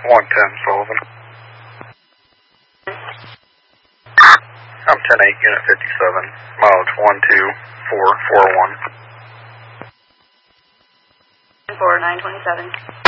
110 Sullivan. I'm 10-8, Unit 57, mileage 12441. 4927.